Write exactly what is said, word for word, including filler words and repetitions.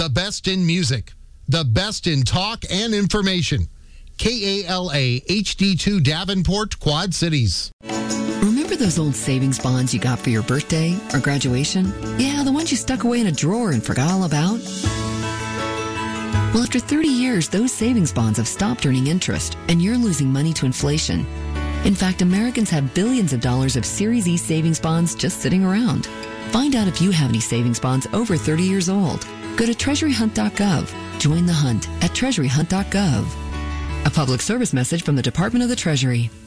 The best in music. The best in talk and information. K A L A H D two Davenport, Quad Cities. Remember those old savings bonds you got for your birthday or graduation? Yeah, the ones you stuck away in a drawer and forgot all about? Well, after thirty years, those savings bonds have stopped earning interest, and you're losing money to inflation. In fact, Americans have billions of dollars of Series E savings bonds just sitting around. Find out if you have any savings bonds over thirty years old. Go to treasury hunt dot gov. Join the hunt at treasury hunt dot gov. A public service message from the Department of the Treasury.